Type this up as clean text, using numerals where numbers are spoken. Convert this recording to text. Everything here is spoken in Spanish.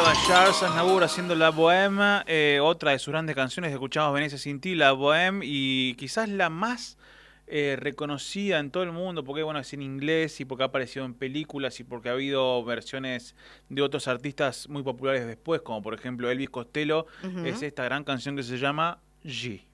estaba Charles Aznavour haciendo La Bohème, otra de sus grandes canciones. Escuchamos Venecia sin ti, La Bohème, y quizás la más reconocida en todo el mundo, porque bueno, es en inglés y porque ha aparecido en películas y porque ha habido versiones de otros artistas muy populares después, como por ejemplo Elvis Costello. Es Ujú. esta gran canción que se llama G.